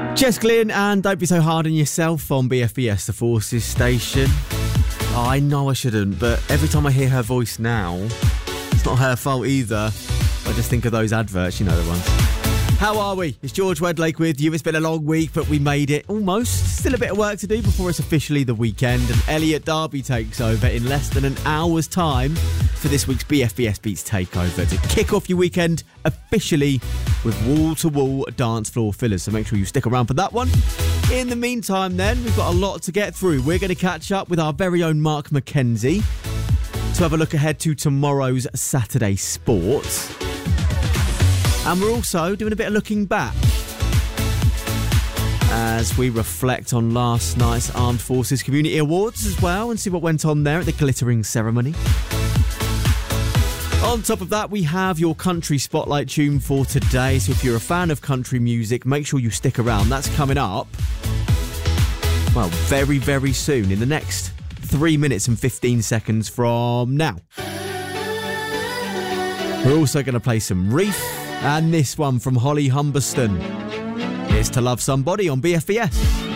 Jess Glynn and Don't Be So Hard on Yourself on BFBS, the Forces station. Oh, I know I shouldn't, but every time I hear her voice now, it's not her fault either. I just think of those adverts, you know the ones. How are we? It's George Wedlake with you. It's been a long week, but we made it almost. Still a bit of work to do before it's officially the weekend, and Elliot Darby takes over in less than an hour's time for this week's BFBS Beats Takeover to kick off your weekend officially with wall-to-wall dance floor fillers. So make sure you stick around for that one. In the meantime, then, we've got a lot to get through. We're going to catch up with our very own Mark McKenzie to have a look ahead to tomorrow's Saturday Sport. And we're also doing a bit of looking back as we reflect on last night's Armed Forces Community Awards as well and see what went on there at the glittering ceremony. On top of that, we have your country spotlight tune for today. So if you're a fan of country music, make sure you stick around. That's coming up, well, very, very soon, in the next 3 minutes and 15 seconds from now. We're also going to play some Reef. And this one from Holly Humberston is To Love Somebody on BFBS.